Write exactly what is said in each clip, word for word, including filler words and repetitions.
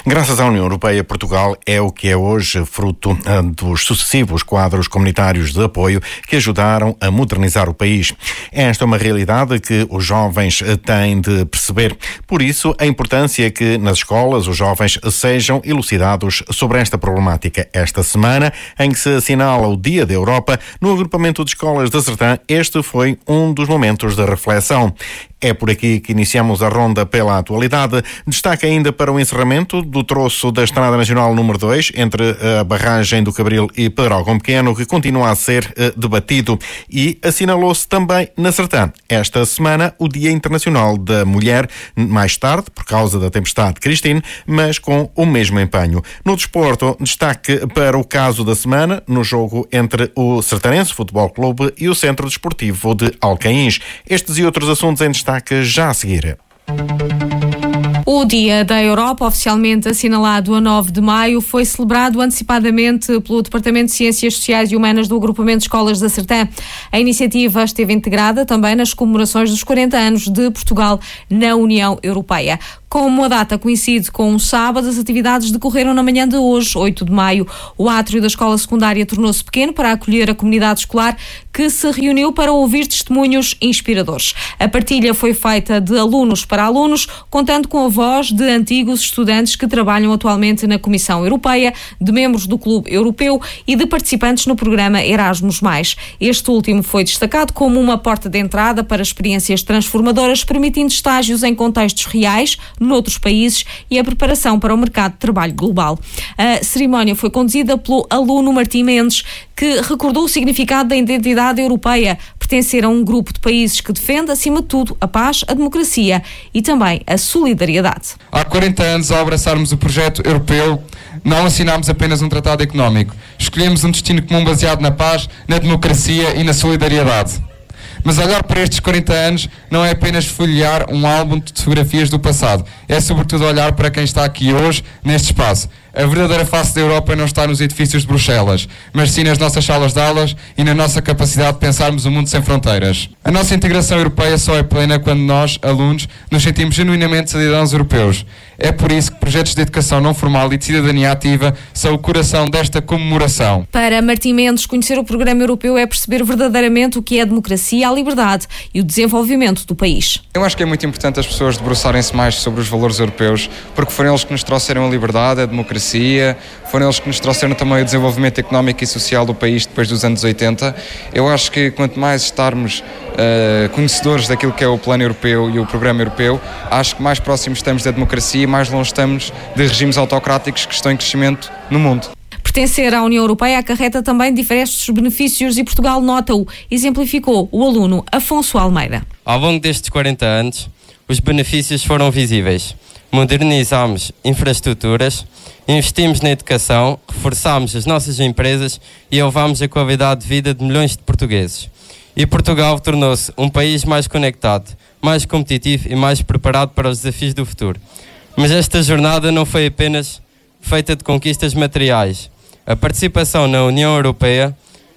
Graças à União Europeia, Portugal é o que é hoje, fruto dos sucessivos quadros comunitários de apoio que ajudaram a modernizar o país. Esta é uma realidade que os jovens têm de perceber. Por isso, a importância que nas escolas os jovens sejam elucidados sobre esta problemática. Esta semana, em que se assinala o Dia da Europa, no agrupamento de escolas da Sertã, este foi um dos momentos de reflexão. É por aqui que iniciamos a ronda pela atualidade. Destaca ainda para o encerramento do troço da Estrada Nacional número dois, entre a barragem do Cabril e Pedrógão Pequeno, que continua a ser uh, debatido. E assinalou-se também na Sertã, esta semana, o Dia Internacional da Mulher, mais tarde, por causa da tempestade Christine, mas com o mesmo empenho. No desporto, destaque para o caso da semana, no jogo entre o Sertanense Futebol Clube e o Centro Desportivo de Alcaíns. Estes e outros assuntos em destaque já a seguir. O Dia da Europa, oficialmente assinalado a nove de maio, foi celebrado antecipadamente pelo Departamento de Ciências Sociais e Humanas do Agrupamento de Escolas da Sertã. A iniciativa esteve integrada também nas comemorações dos quarenta anos de Portugal na União Europeia. Como a data coincide com um sábado, as atividades decorreram na manhã de hoje, oito de maio. O átrio da escola secundária tornou-se pequeno para acolher a comunidade escolar, que se reuniu para ouvir testemunhos inspiradores. A partilha foi feita de alunos para alunos, contando com a voz de antigos estudantes que trabalham atualmente na Comissão Europeia, de membros do Clube Europeu e de participantes no programa Erasmus mais. Este último foi destacado como uma porta de entrada para experiências transformadoras, permitindo estágios em contextos reais, noutros países, e a preparação para o mercado de trabalho global. A cerimónia foi conduzida pelo aluno Martim Mendes, que recordou o significado da identidade europeia, pertencer a um grupo de países que defende, acima de tudo, a paz, a democracia e também a solidariedade. Há quarenta anos, ao abraçarmos o projeto europeu, não assinámos apenas um tratado económico. Escolhemos um destino comum baseado na paz, na democracia e na solidariedade. Mas olhar para estes quarenta anos não é apenas folhear um álbum de fotografias do passado. É sobretudo olhar para quem está aqui hoje, neste espaço. A verdadeira face da Europa não está nos edifícios de Bruxelas, mas sim nas nossas salas de aulas e na nossa capacidade de pensarmos um mundo sem fronteiras. A nossa integração europeia só é plena quando nós, alunos, nos sentimos genuinamente cidadãos europeus. É por isso que projetos de educação não formal e de cidadania ativa são o coração desta comemoração. Para Martim Mendes, conhecer o programa europeu é perceber verdadeiramente o que é a democracia, a liberdade e o desenvolvimento do país. Eu acho que é muito importante as pessoas debruçarem-se mais sobre os valores europeus, porque foram eles que nos trouxeram a liberdade, a democracia, foram eles que nos trouxeram também o desenvolvimento económico e social do país depois dos anos oitenta. Eu acho que quanto mais estarmos uh, conhecedores daquilo que é o plano europeu e o programa europeu, acho que mais próximos estamos da democracia e mais longe estamos de regimes autocráticos que estão em crescimento no mundo. Pertencer à União Europeia acarreta também diversos benefícios e Portugal nota-o, exemplificou o aluno Afonso Almeida. Ao longo destes quarenta anos, os benefícios foram visíveis. Modernizámos infraestruturas, investimos na educação, reforçámos as nossas empresas e elevámos a qualidade de vida de milhões de portugueses. E Portugal tornou-se um país mais conectado, mais competitivo e mais preparado para os desafios do futuro. Mas esta jornada não foi apenas feita de conquistas materiais. A participação na União Europeia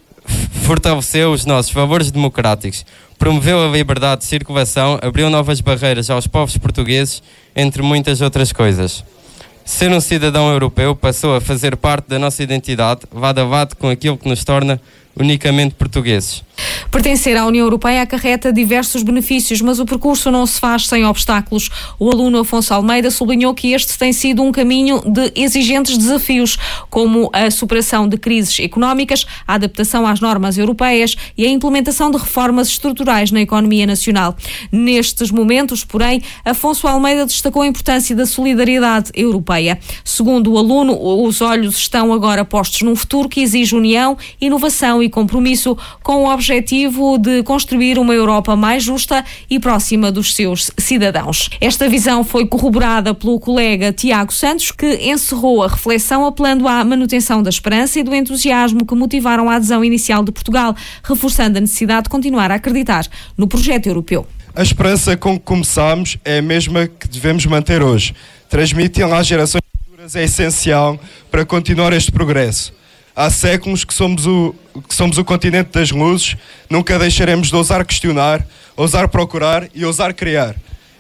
fortaleceu os nossos valores democráticos, promoveu a liberdade de circulação, abriu novas barreiras aos povos portugueses, entre muitas outras coisas. Ser um cidadão europeu passou a fazer parte da nossa identidade, lado a lado com aquilo que nos torna unicamente portugueses. Pertencer à União Europeia acarreta diversos benefícios, mas o percurso não se faz sem obstáculos. O aluno Afonso Almeida sublinhou que este tem sido um caminho de exigentes desafios, como a superação de crises económicas, a adaptação às normas europeias e a implementação de reformas estruturais na economia nacional. Nestes momentos, porém, Afonso Almeida destacou a importância da solidariedade europeia. Segundo o aluno, os olhos estão agora postos num futuro que exige união, inovação e compromisso, com o objetivo de construir uma Europa mais justa e próxima dos seus cidadãos. Esta visão foi corroborada pelo colega Tiago Santos, que encerrou a reflexão apelando à manutenção da esperança e do entusiasmo que motivaram a adesão inicial de Portugal, reforçando a necessidade de continuar a acreditar no projeto europeu. A esperança com que começámos é a mesma que devemos manter hoje. Transmiti-la às gerações futuras é essencial para continuar este progresso. Há séculos que somos, o, que somos o continente das luzes, nunca deixaremos de ousar questionar, ousar procurar e ousar criar.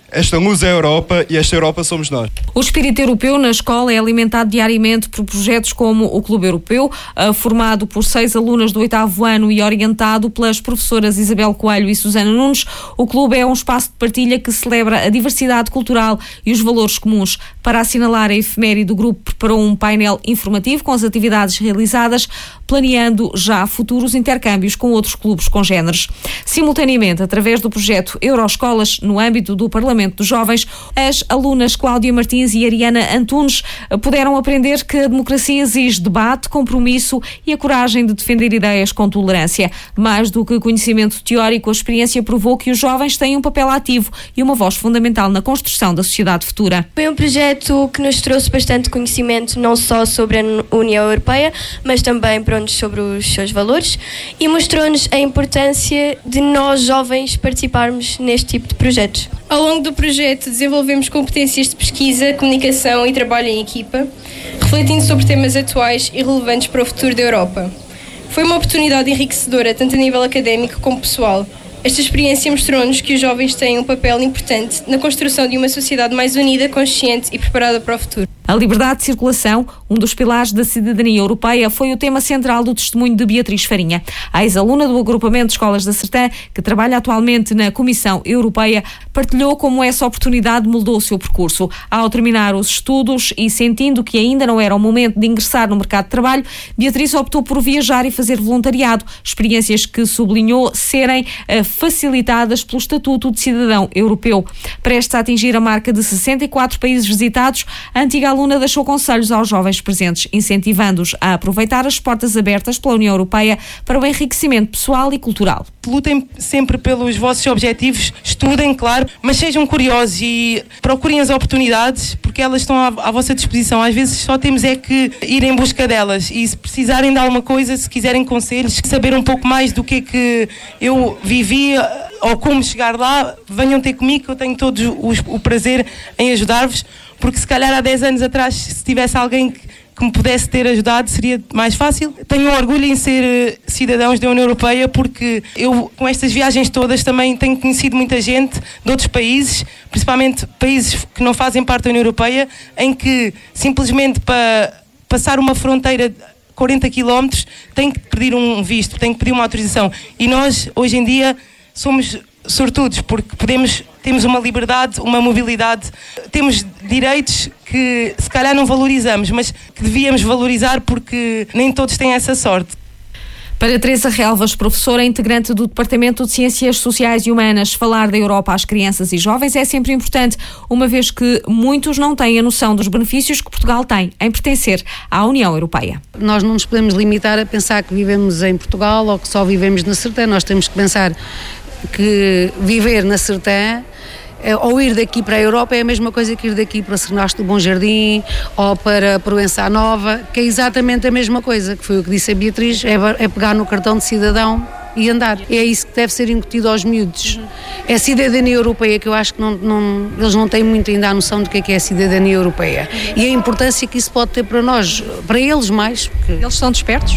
Esta luz é a Europa e esta Europa somos nós. O espírito europeu na escola é alimentado diariamente por projetos como o Clube Europeu, formado por seis alunas do oitavo ano e orientado pelas professoras Isabel Coelho e Susana Nunes. O clube é um espaço de partilha que celebra a diversidade cultural e os valores comuns. Para assinalar a efeméride, o grupo preparou um painel informativo com as atividades realizadas, planeando já futuros intercâmbios com outros clubes congêneres. Simultaneamente, através do projeto Euroescolas, no âmbito do Parlamento dos Jovens, as alunas Cláudia Martins e Ariana Antunes puderam aprender que a democracia exige debate, compromisso e a coragem de defender ideias com tolerância. Mais do que conhecimento teórico, a experiência provou que os jovens têm um papel ativo e uma voz fundamental na construção da sociedade futura. Foi um projeto que nos trouxe bastante conhecimento, não só sobre a União Europeia, mas também pronto, sobre os seus valores, e mostrou-nos a importância de nós, jovens, participarmos neste tipo de projetos. Ao longo do projeto desenvolvemos competências de pesquisa, comunicação e trabalho em equipa, refletindo sobre temas atuais e relevantes para o futuro da Europa. Foi uma oportunidade enriquecedora, tanto a nível académico como pessoal. Esta experiência mostrou-nos que os jovens têm um papel importante na construção de uma sociedade mais unida, consciente e preparada para o futuro. A liberdade de circulação, um dos pilares da cidadania europeia, foi o tema central do testemunho de Beatriz Farinha. A ex-aluna do agrupamento de escolas da Sertã, que trabalha atualmente na Comissão Europeia, partilhou como essa oportunidade moldou o seu percurso. Ao terminar os estudos e sentindo que ainda não era o momento de ingressar no mercado de trabalho, Beatriz optou por viajar e fazer voluntariado, experiências que sublinhou serem uh, facilitadas pelo Estatuto de Cidadão Europeu. Prestes a atingir a marca de sessenta e quatro países visitados, a antiga aluna deixou conselhos aos jovens presentes, incentivando-os a aproveitar as portas abertas pela União Europeia para o enriquecimento pessoal e cultural. Lutem sempre pelos vossos objetivos, estudem, claro, mas sejam curiosos e procurem as oportunidades, porque elas estão à, à vossa disposição. Às vezes só temos é que ir em busca delas, e se precisarem de alguma coisa, se quiserem conselhos, saber um pouco mais do que é que eu vivi ou como chegar lá, venham ter comigo, que eu tenho todo o, o prazer em ajudar-vos, porque se calhar há dez anos atrás, se tivesse alguém que, que me pudesse ter ajudado, seria mais fácil. Tenho orgulho em ser cidadãos da União Europeia, porque eu, com estas viagens todas, também tenho conhecido muita gente de outros países, principalmente países que não fazem parte da União Europeia, em que simplesmente para passar uma fronteira quarenta quilómetros tem que pedir um visto, tem que pedir uma autorização. E nós, hoje em dia, somos sortudos, porque podemos, temos uma liberdade, uma mobilidade, temos direitos que se calhar não valorizamos, mas que devíamos valorizar, porque nem todos têm essa sorte. Para Teresa Relvas, professora integrante do Departamento de Ciências Sociais e Humanas, falar da Europa às crianças e jovens é sempre importante, uma vez que muitos não têm a noção dos benefícios que Portugal tem em pertencer à União Europeia. Nós não nos podemos limitar a pensar que vivemos em Portugal ou que só vivemos na Sertã. Nós temos que pensar que viver na Sertã ou ir daqui para a Europa é a mesma coisa que ir daqui para Cernasto do Bom Jardim ou para Proença Nova, que é exatamente a mesma coisa, que foi o que disse a Beatriz, é, é pegar no cartão de cidadão e andar. É isso que deve ser incutido aos miúdos. É a cidadania europeia, que eu acho que não, não, eles não têm muito ainda a noção do que é, que é a cidadania europeia e a importância que isso pode ter para nós, para eles mais. Porque... Eles são despertos?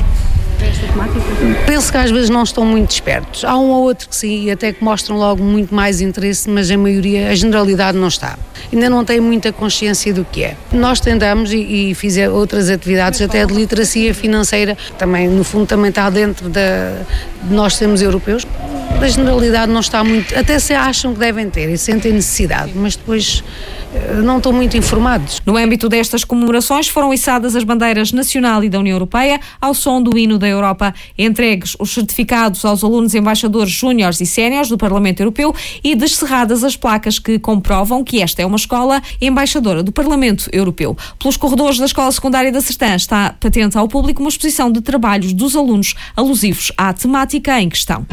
Penso que às vezes não estão muito despertos. Há um ou outro que sim, até que mostram logo muito mais interesse, mas a maioria, a generalidade não está. Ainda não tem muita consciência do que é. Nós tentamos e, e fizer outras atividades, até de literacia financeira, também no fundo também está dentro da, de nós sermos europeus. A generalidade não está muito, até se acham que devem ter e sentem necessidade, mas depois não estão muito informados. No âmbito destas comemorações foram içadas as bandeiras nacional e da União Europeia ao som do hino da Europa, entregues os certificados aos alunos embaixadores júniores e séniores do Parlamento Europeu e descerradas as placas que comprovam que esta é uma escola embaixadora do Parlamento Europeu. Pelos corredores da Escola Secundária da Sertã está patente ao público uma exposição de trabalhos dos alunos alusivos à temática em questão.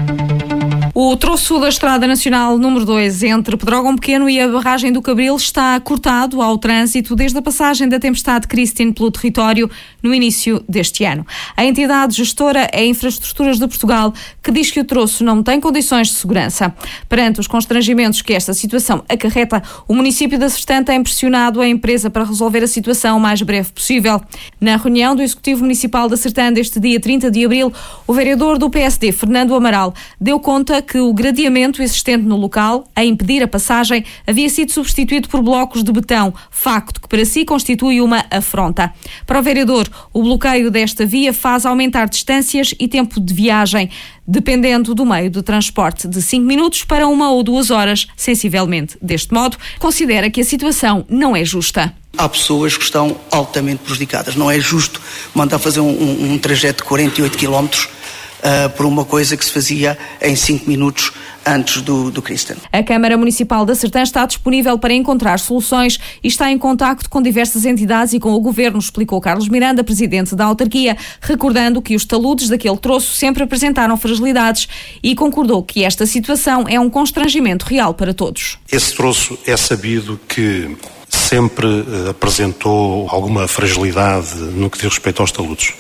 O troço da Estrada Nacional número dois entre Pedrógão Pequeno e a barragem do Cabril está cortado ao trânsito desde a passagem da tempestade Christine pelo território no início deste ano. A entidade gestora é Infraestruturas de Portugal, que diz que o troço não tem condições de segurança. Perante os constrangimentos que esta situação acarreta, o município da Sertã tem pressionado a empresa para resolver a situação o mais breve possível. Na reunião do Executivo Municipal da Sertã deste dia trinta de abril, o vereador do P S D, Fernando Amaral, deu conta que o gradeamento existente no local, a impedir a passagem, havia sido substituído por blocos de betão, facto que para si constitui uma afronta. Para o vereador, o bloqueio desta via faz aumentar distâncias e tempo de viagem, dependendo do meio de transporte, de cinco minutos para uma ou duas horas, sensivelmente. Deste modo, considera que a situação não é justa. Há pessoas que estão altamente prejudicadas. Não é justo mandar fazer um, um, um trajeto de quarenta e oito quilómetros uh, por uma coisa que se fazia em cinco minutos antes do, do Kristen. A Câmara Municipal da Sertã está disponível para encontrar soluções e está em contacto com diversas entidades e com o Governo, explicou Carlos Miranda, presidente da autarquia, recordando que os taludes daquele troço sempre apresentaram fragilidades e concordou que esta situação é um constrangimento real para todos. Esse troço é sabido que sempre uh, apresentou alguma fragilidade no que diz respeito aos taludes.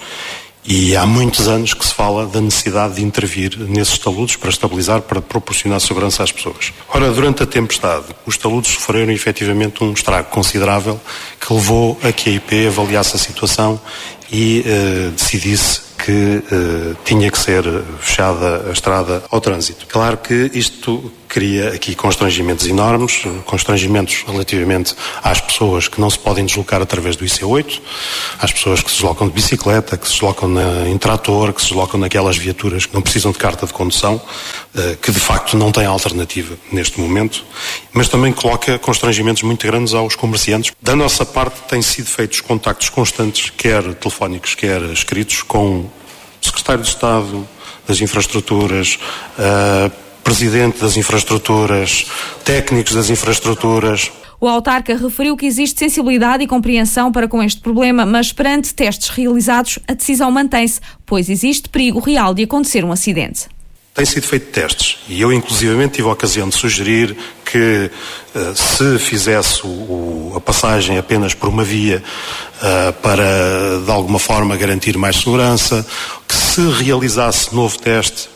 E há muitos anos que se fala da necessidade de intervir nesses taludes para estabilizar, para proporcionar segurança às pessoas. Ora, durante a tempestade, os taludes sofreram efetivamente um estrago considerável que levou a que a I P avaliasse a situação e uh, decidisse que uh, tinha que ser fechada a estrada ao trânsito. Claro que isto cria aqui constrangimentos enormes, constrangimentos relativamente às pessoas que não se podem deslocar através do I C oito, às pessoas que se deslocam de bicicleta, que se deslocam na, em trator, que se deslocam naquelas viaturas que não precisam de carta de condução, uh, que de facto não têm alternativa neste momento, mas também coloca constrangimentos muito grandes aos comerciantes. Da nossa parte têm sido feitos contactos constantes, quer telefónicos, quer escritos, com o Secretário de Estado das Infraestruturas, uh, Presidente das Infraestruturas, técnicos das infraestruturas. O autarca referiu que existe sensibilidade e compreensão para com este problema, mas perante testes realizados, a decisão mantém-se, pois existe perigo real de acontecer um acidente. Têm sido feitos testes e eu inclusivamente tive a ocasião de sugerir que uh, se fizesse o, o, a passagem apenas por uma via uh, para de alguma forma garantir mais segurança, que se realizasse novo teste,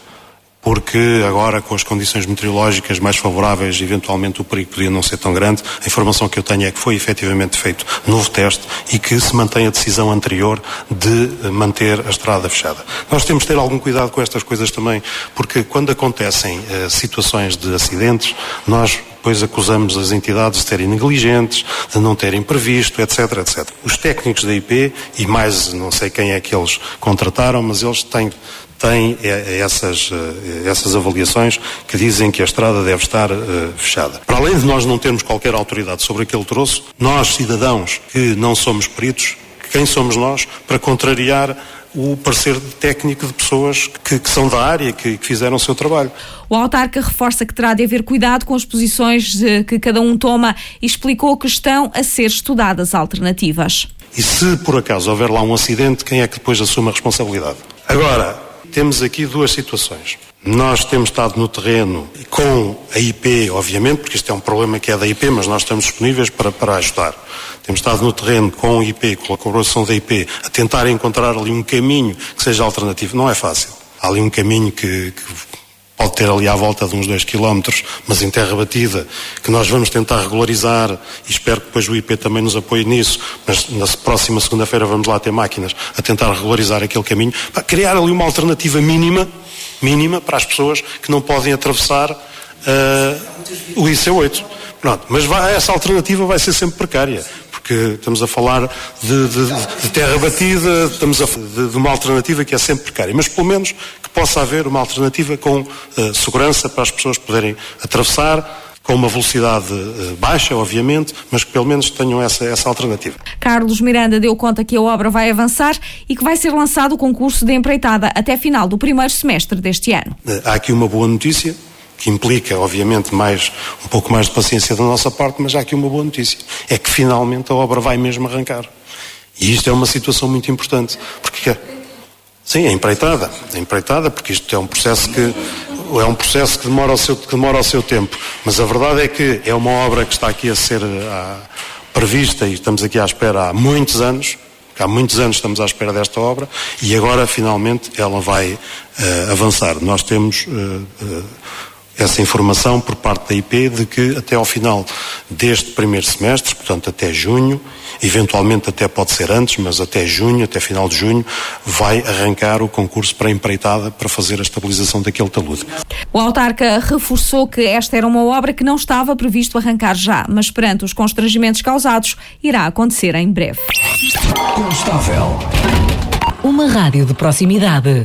porque agora com as condições meteorológicas mais favoráveis, eventualmente o perigo podia não ser tão grande. A informação que eu tenho é que foi efetivamente feito novo teste e que se mantém a decisão anterior de manter a estrada fechada. Nós temos de ter algum cuidado com estas coisas também, porque quando acontecem uh, situações de acidentes, nós depois acusamos as entidades de serem negligentes, de não terem previsto, etc, etcétera. Os técnicos da I P, e mais não sei quem é que eles contrataram, mas eles têm tem essas, essas avaliações que dizem que a estrada deve estar uh, fechada. Para além de nós não termos qualquer autoridade sobre aquele troço, nós, cidadãos que não somos peritos, quem somos nós para contrariar o parecer técnico de pessoas que, que são da área, que, que fizeram o seu trabalho. O autarca reforça que terá de haver cuidado com as posições que cada um toma e explicou que estão a ser estudadas alternativas. E se por acaso houver lá um acidente, quem é que depois assume a responsabilidade? Agora, temos aqui duas situações. Nós temos estado no terreno com a I P, obviamente, porque isto é um problema que é da I P, mas nós estamos disponíveis para, para ajudar. Temos estado no terreno com a I P, com a colaboração da I P, a tentar encontrar ali um caminho que seja alternativo. Não é fácil. Há ali um caminho que, que pode ter ali à volta de uns dois quilómetros, mas em terra batida, que nós vamos tentar regularizar e espero que depois o I P também nos apoie nisso, mas na próxima segunda-feira vamos lá ter máquinas a tentar regularizar aquele caminho, para criar ali uma alternativa mínima, mínima para as pessoas que não podem atravessar uh, o I C oito. Pronto, mas vai, essa alternativa vai ser sempre precária, porque estamos a falar de, de, de terra batida, estamos a de, de uma alternativa que é sempre precária, mas pelo menos que possa haver uma alternativa com uh, segurança para as pessoas poderem atravessar, com uma velocidade uh, baixa, obviamente, mas que pelo menos tenham essa, essa alternativa. Carlos Miranda deu conta que a obra vai avançar e que vai ser lançado o concurso de empreitada até final do primeiro semestre deste ano. Uh, há aqui uma boa notícia, que implica, obviamente, mais, um pouco mais de paciência da nossa parte, mas há aqui uma boa notícia. É que, finalmente, a obra vai mesmo arrancar. E isto é uma situação muito importante. Porque, sim, é empreitada. É empreitada, porque isto é um processo que, é um processo que, demora, o seu, que demora o seu tempo. Mas a verdade é que é uma obra que está aqui a ser a, prevista e estamos aqui à espera há muitos anos. Há muitos anos estamos à espera desta obra e agora, finalmente, ela vai uh, avançar. Nós temos... Uh, uh, essa informação por parte da I P de que até ao final deste primeiro semestre, portanto até junho, eventualmente até pode ser antes, mas até junho, até final de junho, vai arrancar o concurso para a empreitada para fazer a estabilização daquele talude. O autarca reforçou que esta era uma obra que não estava previsto arrancar já, mas perante os constrangimentos causados, irá acontecer em breve. Constável. Uma rádio de proximidade.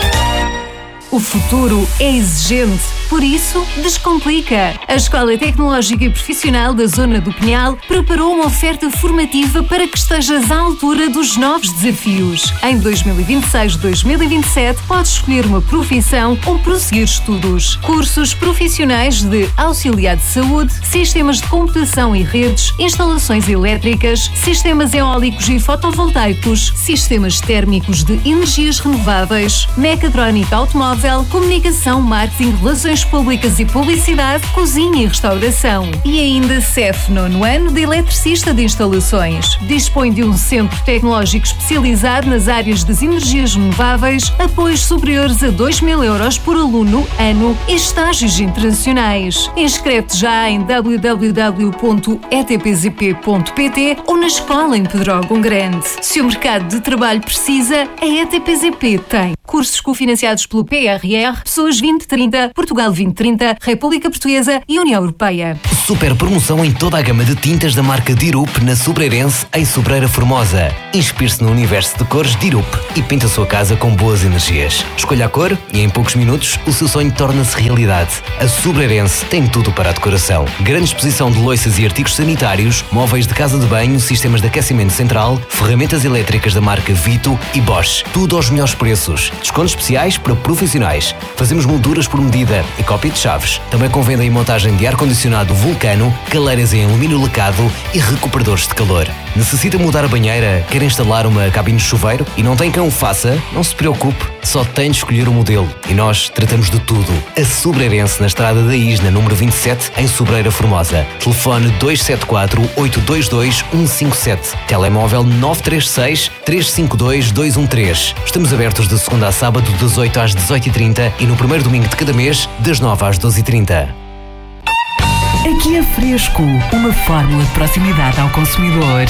O futuro é exigente, por isso descomplica. A Escola Tecnológica e Profissional da Zona do Pinhal preparou uma oferta formativa para que estejas à altura dos novos desafios. Em dois mil e vinte e seis a dois mil e vinte e sete podes escolher uma profissão ou prosseguir estudos. Cursos profissionais de auxiliar de saúde, sistemas de computação e redes, instalações elétricas, sistemas eólicos e fotovoltaicos, sistemas térmicos de energias renováveis, mecatrónica automóvel, comunicação, marketing, relações públicas e publicidade, cozinha e restauração. E ainda C E F nono ano de eletricista de instalações. Dispõe de um centro tecnológico especializado nas áreas das energias renováveis, apoios superiores a dois mil euros por aluno, ano e estágios internacionais. Inscreve-te já em w w w ponto e t p z p ponto p t ou na escola em Pedrógão Grande. Se o mercado de trabalho precisa, a E T P Z P tem cursos cofinanciados pelo P R R, Pessoas vinte trinta, Portugal vinte trinta, República Portuguesa e União Europeia. Super promoção em toda a gama de tintas da marca Dirup na Sobreirense, em Sobreira Formosa. Inspire-se no universo de cores Dirup e pinta a sua casa com boas energias. Escolha a cor e em poucos minutos o seu sonho torna-se realidade. A Sobreirense tem tudo para a decoração. Grande exposição de louças e artigos sanitários, móveis de casa de banho, sistemas de aquecimento central, ferramentas elétricas da marca Vito e Bosch. Tudo aos melhores preços. Descontos especiais para profissionais. Fazemos molduras por medida e cópia de chaves. Também com venda e montagem de ar-condicionado Vulcano, caleiras em alumínio lacado e recuperadores de calor. Necessita mudar a banheira? Quer instalar uma cabine de chuveiro e não tem quem o faça? Não se preocupe, só tem de escolher o modelo. E nós tratamos de tudo. A Sobreirense, na Estrada da Isna, número vinte e sete, em Sobreira Formosa. Telefone dois sete quatro, oito dois dois, um cinco sete. Telemóvel nove três seis, três cinco dois, dois um três. Estamos abertos de segunda a sábado, das oito às dezoito e trinta e no primeiro domingo de cada mês, das nove às doze e trinta. Aqui é Fresco, uma fórmula de proximidade ao consumidor.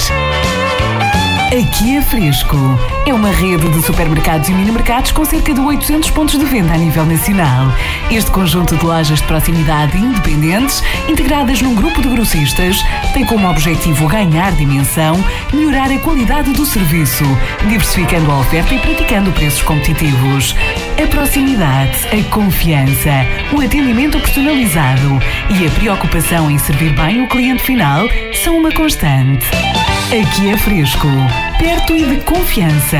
Aqui é Fresco. É uma rede de supermercados e mini-mercados com cerca de oitocentos pontos de venda a nível nacional. Este conjunto de lojas de proximidade independentes, integradas num grupo de grossistas, tem como objetivo ganhar dimensão, melhorar a qualidade do serviço, diversificando a oferta e praticando preços competitivos. A proximidade, a confiança, o atendimento personalizado e a preocupação em servir bem o cliente final são uma constante. Aqui é Fresco, perto e de confiança.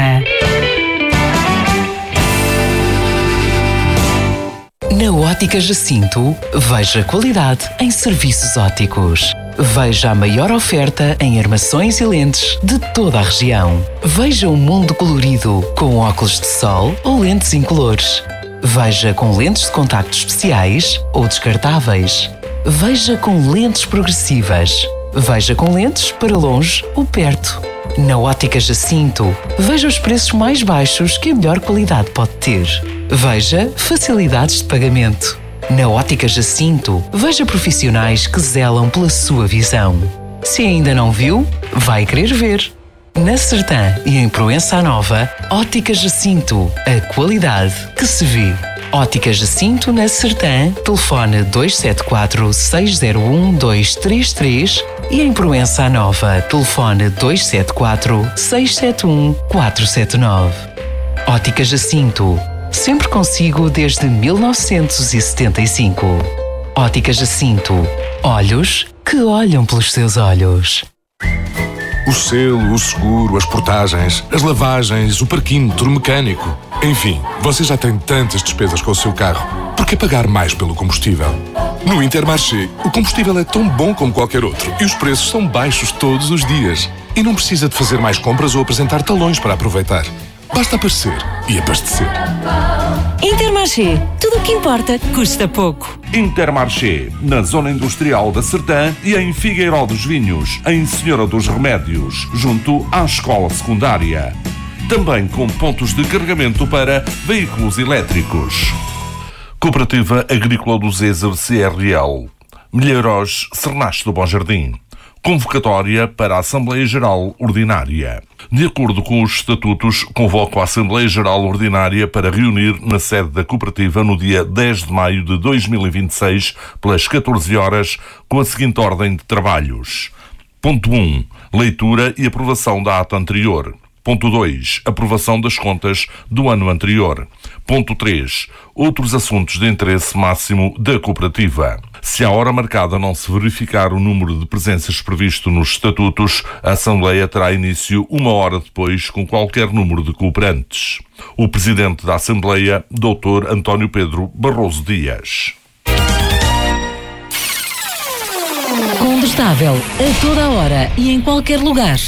Na Ótica Jacinto, veja qualidade em serviços ópticos. Veja a maior oferta em armações e lentes de toda a região. Veja o mundo colorido com óculos de sol ou lentes incolores. Veja com lentes de contacto especiais ou descartáveis. Veja com lentes progressivas. Veja com lentes para longe ou perto. Na Ótica Jacinto, veja os preços mais baixos que a melhor qualidade pode ter. Veja facilidades de pagamento. Na Ótica Jacinto, veja profissionais que zelam pela sua visão. Se ainda não viu, vai querer ver. Na Sertã e em Proença Nova, Ótica Jacinto, a qualidade que se vê. Ótica Jacinto na Sertã, telefone dois sete quatro, seis zero um, dois três três e em Proença Nova, telefone dois sete quatro, seis sete um, quatro sete nove. Ótica Jacinto, sempre consigo desde mil novecentos e setenta e cinco. Ótica Jacinto, olhos que olham pelos seus olhos. O selo, o seguro, as portagens, as lavagens, o parquímetro, o mecânico. Enfim, você já tem tantas despesas com o seu carro. Por que pagar mais pelo combustível? No Intermarché, o combustível é tão bom como qualquer outro e os preços são baixos todos os dias. E não precisa de fazer mais compras ou apresentar talões para aproveitar. Basta aparecer e abastecer. Intermarché. Tudo o que importa custa pouco. Intermarché, na Zona Industrial da Sertã e em Figueiró dos Vinhos, em Senhora dos Remédios, junto à Escola Secundária. Também com pontos de carregamento para veículos elétricos. Cooperativa Agrícola do Zezer C R L. Milheiros, Cernache do Bom Jardim. Convocatória para a Assembleia Geral Ordinária. De acordo com os estatutos, convoco a Assembleia Geral Ordinária para reunir na sede da cooperativa no dia dez de maio de dois mil e vinte e seis, pelas catorze horas, com a seguinte ordem de trabalhos. Ponto um. Leitura e aprovação da ata anterior. Ponto dois. Aprovação das contas do ano anterior. Ponto três. Outros assuntos de interesse máximo da cooperativa. Se à hora marcada não se verificar o número de presenças previsto nos estatutos, a Assembleia terá início uma hora depois com qualquer número de cooperantes. O Presidente da Assembleia, doutor António Pedro Barroso Dias. Condestável, a toda a hora e em qualquer lugar.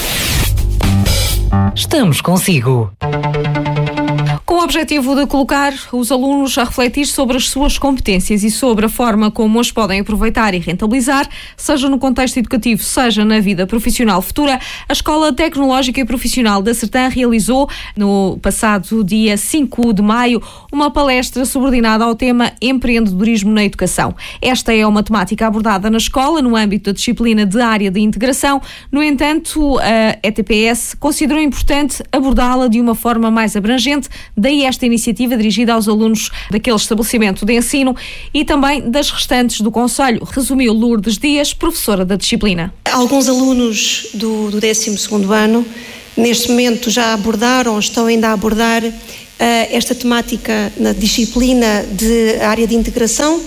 Estamos consigo. Com o objetivo de colocar os alunos a refletir sobre as suas competências e sobre a forma como as podem aproveitar e rentabilizar, seja no contexto educativo, seja na vida profissional futura, a Escola Tecnológica e Profissional da Sertã realizou, no passado dia cinco de maio, uma palestra subordinada ao tema empreendedorismo na educação. Esta é uma temática abordada na escola, no âmbito da disciplina de área de integração. No entanto, a E T P S considerou importante abordá-la de uma forma mais abrangente. Daí esta iniciativa dirigida aos alunos daquele estabelecimento de ensino e também das restantes do concelho, resumiu Lourdes Dias, professora da disciplina. Alguns alunos do, do décimo segundo ano, neste momento já abordaram, estão ainda a abordar uh, esta temática na disciplina de área de integração uh,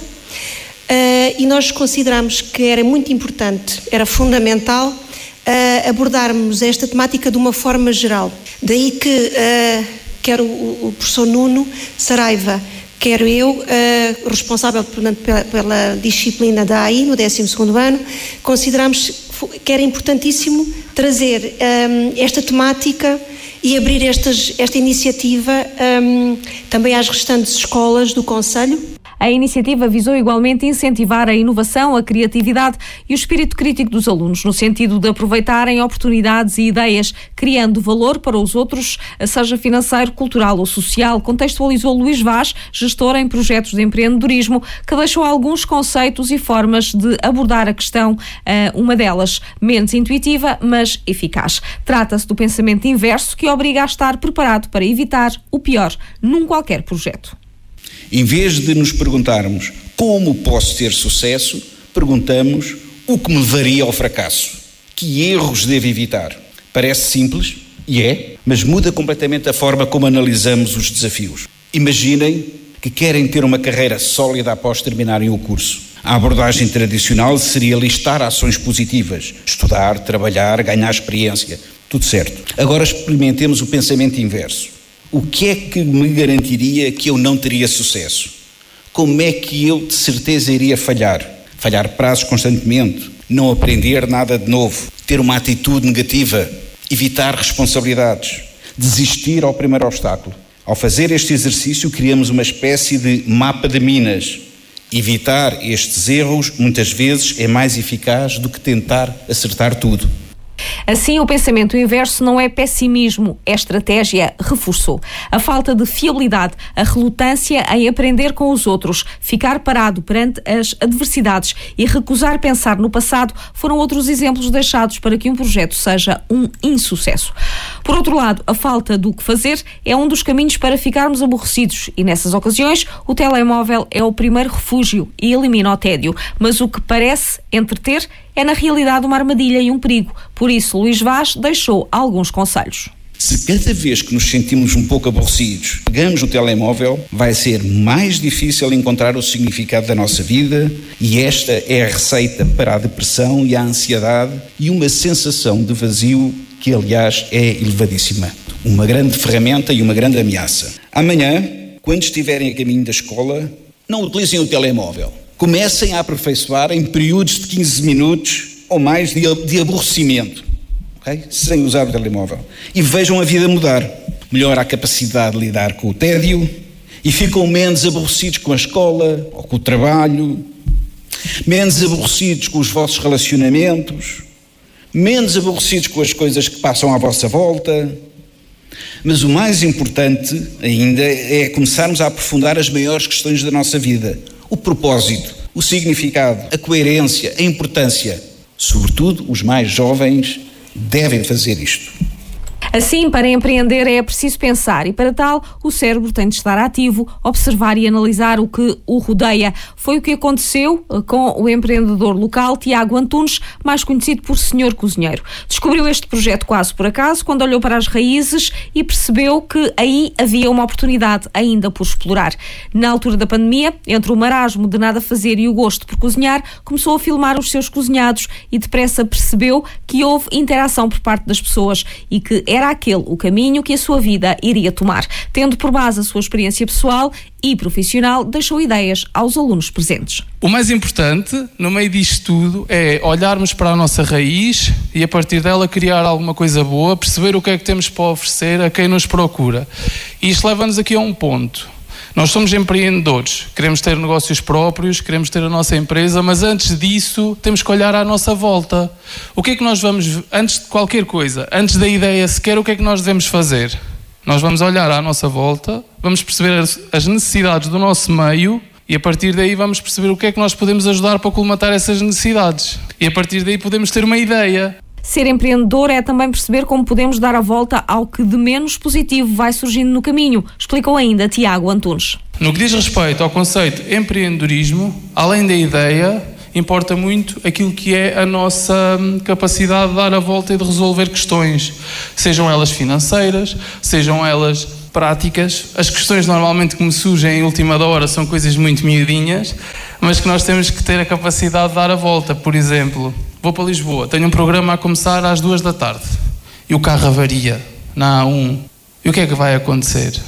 e nós consideramos que era muito importante, era fundamental uh, abordarmos esta temática de uma forma geral. Daí que uh, quer o, o professor Nuno Saraiva, quero eu, uh, responsável portanto, pela, pela disciplina da A I no décimo segundo ano, consideramos que era importantíssimo trazer um, esta temática e abrir estas, esta iniciativa um, também às restantes escolas do concelho. A iniciativa visou igualmente incentivar a inovação, a criatividade e o espírito crítico dos alunos, no sentido de aproveitarem oportunidades e ideias, criando valor para os outros, seja financeiro, cultural ou social, contextualizou Luís Vaz, gestor em projetos de empreendedorismo, que deixou alguns conceitos e formas de abordar a questão, uma delas menos intuitiva, mas eficaz. Trata-se do pensamento inverso, que obriga a estar preparado para evitar o pior num qualquer projeto. Em vez de nos perguntarmos como posso ter sucesso, perguntamos o que me levaria ao fracasso. Que erros devo evitar? Parece simples, e é, mas muda completamente a forma como analisamos os desafios. Imaginem que querem ter uma carreira sólida após terminarem o curso. A abordagem tradicional seria listar ações positivas, estudar, trabalhar, ganhar experiência, tudo certo. Agora experimentemos o pensamento inverso. O que é que me garantiria que eu não teria sucesso? Como é que eu de certeza iria falhar? Falhar prazos constantemente, não aprender nada de novo, ter uma atitude negativa, evitar responsabilidades, desistir ao primeiro obstáculo. Ao fazer este exercício, criamos uma espécie de mapa de minas. Evitar estes erros, muitas vezes, é mais eficaz do que tentar acertar tudo. Assim, o pensamento inverso não é pessimismo, é estratégia, reforçou. A falta de fiabilidade, a relutância em aprender com os outros, ficar parado perante as adversidades e recusar pensar no passado foram outros exemplos deixados para que um projeto seja um insucesso. Por outro lado, a falta do que fazer é um dos caminhos para ficarmos aborrecidos e, nessas ocasiões, o telemóvel é o primeiro refúgio e elimina o tédio. Mas o que parece entreter é, na realidade, uma armadilha e um perigo. Por isso, Luís Vaz deixou alguns conselhos. Se cada vez que nos sentimos um pouco aborrecidos, pegamos o telemóvel, vai ser mais difícil encontrar o significado da nossa vida e esta é a receita para a depressão e a ansiedade e uma sensação de vazio que, aliás, é elevadíssima. Uma grande ferramenta e uma grande ameaça. Amanhã, quando estiverem a caminho da escola, não utilizem o telemóvel. Comecem a aperfeiçoar em períodos de quinze minutos ou mais de, de aborrecimento, okay? Sem usar o telemóvel. E vejam a vida mudar. Melhora a capacidade de lidar com o tédio e ficam menos aborrecidos com a escola ou com o trabalho, menos aborrecidos com os vossos relacionamentos, menos aborrecidos com as coisas que passam à vossa volta, Mas o mais importante ainda é começarmos a aprofundar as maiores questões da nossa vida. O propósito, o significado, a coerência, a importância. Sobretudo, os mais jovens devem fazer isto. Assim, para empreender é preciso pensar e, para tal, o cérebro tem de estar ativo, observar e analisar o que o rodeia. Foi o que aconteceu com o empreendedor local Tiago Antunes, mais conhecido por Senhor Cozinheiro. Descobriu este projeto quase por acaso, quando olhou para as raízes e percebeu que aí havia uma oportunidade ainda por explorar. Na altura da pandemia, entre o marasmo de nada fazer e o gosto por cozinhar, começou a filmar os seus cozinhados e depressa percebeu que houve interação por parte das pessoas e que era Era aquele o caminho que a sua vida iria tomar. Tendo por base a sua experiência pessoal e profissional, deixou ideias aos alunos presentes. O mais importante, no meio disto tudo, é olharmos para a nossa raiz e a partir dela criar alguma coisa boa, perceber o que é que temos para oferecer a quem nos procura. E isto leva-nos aqui a um ponto. Nós somos empreendedores, queremos ter negócios próprios, queremos ter a nossa empresa, mas antes disso temos que olhar à nossa volta. O que é que nós vamos, antes de qualquer coisa, antes da ideia sequer, o que é que nós devemos fazer? Nós vamos olhar à nossa volta, vamos perceber as necessidades do nosso meio e a partir daí vamos perceber o que é que nós podemos ajudar para colmatar essas necessidades. E a partir daí podemos ter uma ideia. Ser empreendedor é também perceber como podemos dar a volta ao que de menos positivo vai surgindo no caminho, explicou ainda Tiago Antunes. No que diz respeito ao conceito de empreendedorismo, além da ideia, importa muito aquilo que é a nossa capacidade de dar a volta e de resolver questões, sejam elas financeiras, sejam elas práticas. As questões normalmente que me surgem em última hora são coisas muito miudinhas, mas que nós temos que ter a capacidade de dar a volta. Por exemplo, vou para Lisboa, tenho um programa a começar às duas da tarde e o carro avaria na A um. E o que é que vai acontecer?